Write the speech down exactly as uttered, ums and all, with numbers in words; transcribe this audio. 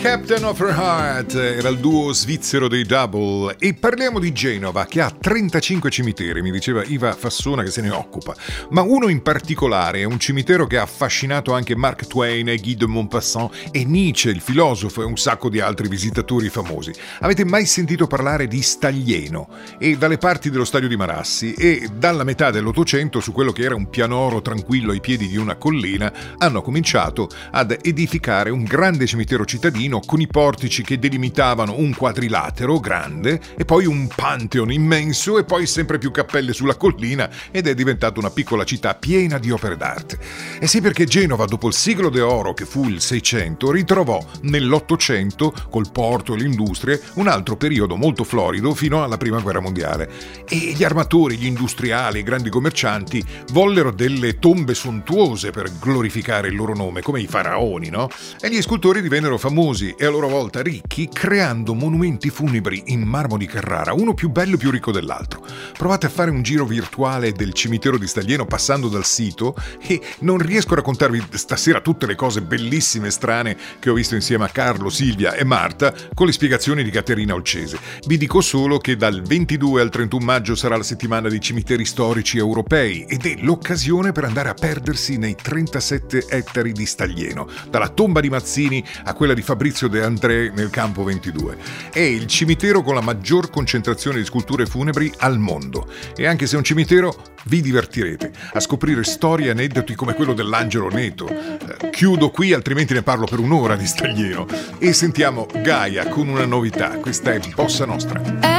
Captain of Her Heart era il duo svizzero dei Double. E parliamo di Genova, che ha trentacinque cimiteri, mi diceva Iva Fassona che se ne occupa, ma uno in particolare è un cimitero che ha affascinato anche Mark Twain e Guy de Maupassant e Nietzsche, il filosofo, e un sacco di altri visitatori famosi. Avete mai sentito parlare di Staglieno? E dalle parti dello stadio di Marassi e dalla metà dell'Ottocento, su quello che era un pianoro tranquillo ai piedi di una collina, hanno cominciato ad edificare un grande cimitero cittadino con i portici che delimitavano un quadrilatero grande e poi un pantheon immenso e poi sempre più cappelle sulla collina, ed è diventata una piccola città piena di opere d'arte. E sì, perché Genova, dopo il secolo d'oro che fu il Seicento, ritrovò nell'Ottocento, col porto e le industrie, un altro periodo molto florido fino alla Prima Guerra Mondiale. E gli armatori, gli industriali, i grandi commercianti vollero delle tombe sontuose per glorificare il loro nome, come i faraoni, no? E gli scultori divennero famosi e a loro volta ricchi, creando monumenti funebri in marmo di Carrara, uno più bello e più ricco dell'altro. Provate a fare un giro virtuale del cimitero di Staglieno passando dal sito e non riesco a raccontarvi stasera tutte le cose bellissime e strane che ho visto insieme a Carlo, Silvia e Marta con le spiegazioni di Caterina Olcese. Vi dico solo che dal ventidue al trentuno maggio sarà la settimana dei cimiteri storici europei ed è l'occasione per andare a perdersi nei trentasette ettari di Staglieno, dalla tomba di Mazzini a quella di Fabrizio De André nel campo ventidue. È il cimitero con la maggior concentrazione di sculture funebri al mondo e anche se è un cimitero vi divertirete a scoprire storie e aneddoti come quello dell'Angelo Neto. Eh, chiudo qui, altrimenti ne parlo per un'ora di Staglieno, e sentiamo Gaia con una novità. Questa è Bossa Nostra.